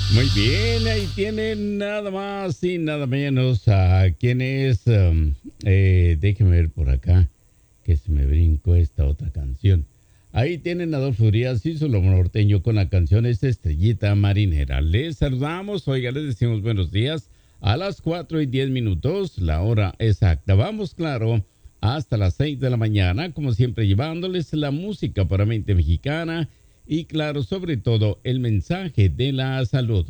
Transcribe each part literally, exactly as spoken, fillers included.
Muy bien, ahí tienen nada más y nada menos a quien es, um, eh, déjeme ver por acá, que se me brincó esta otra canción. Ahí tienen a Adolfo Urias y su lomo norteño con la canción esta Estrellita Marinera. Les saludamos, oiga, les decimos buenos días a las cuatro y diez minutos, la hora exacta. Vamos, claro, hasta las seis de la mañana, como siempre llevándoles la música para mente mexicana y claro, sobre todo, el mensaje de la salud.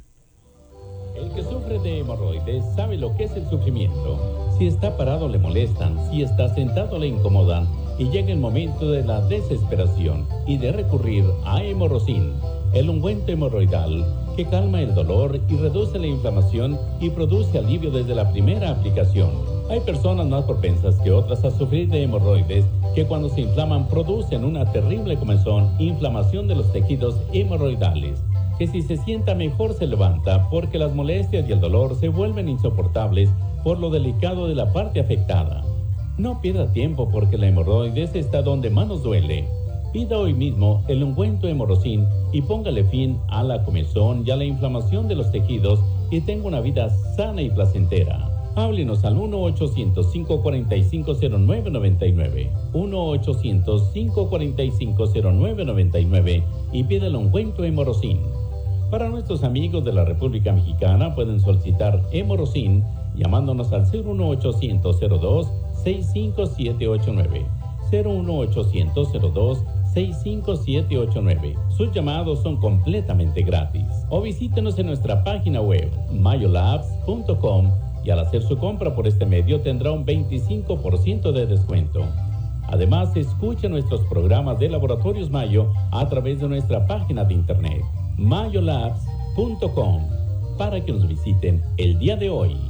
El que sufre de hemorroides sabe lo que es el sufrimiento. Si está parado le molestan, si está sentado le incomodan y llega el momento de la desesperación y de recurrir a Hemorrocin, el ungüento hemorroidal que calma el dolor y reduce la inflamación y produce alivio desde la primera aplicación. Hay personas más propensas que otras a sufrir de hemorroides que cuando se inflaman producen una terrible comezón, inflamación de los tejidos hemorroidales, que si se sienta mejor se levanta porque las molestias y el dolor se vuelven insoportables por lo delicado de la parte afectada. No pierda tiempo porque la hemorroides está donde más nos duele. Pida hoy mismo el ungüento Hemorrocin y póngale fin a la comezón y a la inflamación de los tejidos y tenga una vida sana y placentera. Háblenos al uno ochocientos, cinco cuatro cinco, cero nueve nueve nueve, uno ochocientos, cinco cuatro cinco, cero nueve nueve nueve y pida el ungüento Hemorrocin. Para nuestros amigos de la República Mexicana pueden solicitar Hemorrocin llamándonos al cero uno ochocientos, cero dos, seis cinco siete ocho nueve, cero uno ochocientos, cero dos, seis cinco siete ocho nueve. Sus llamados son completamente gratis. O visítenos en nuestra página web mayolabs punto com y al hacer su compra por este medio tendrá un veinticinco por ciento de descuento. Además, escuche nuestros programas de Laboratorios Mayo a través de nuestra página de internet mayolabs punto com para que nos visiten el día de hoy.